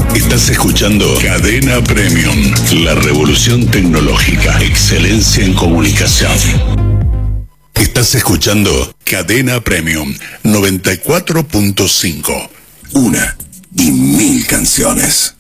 Estás escuchando Cadena Premium, la revolución tecnológica, excelencia en comunicación. Estás escuchando Cadena Premium 94.5. Una y mil canciones.